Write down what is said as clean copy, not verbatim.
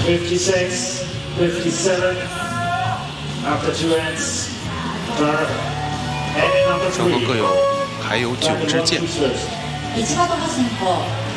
56, 57. After 2 ends, turn. And number 双方 3. 各有还有9支箭。 1番飛ばしの方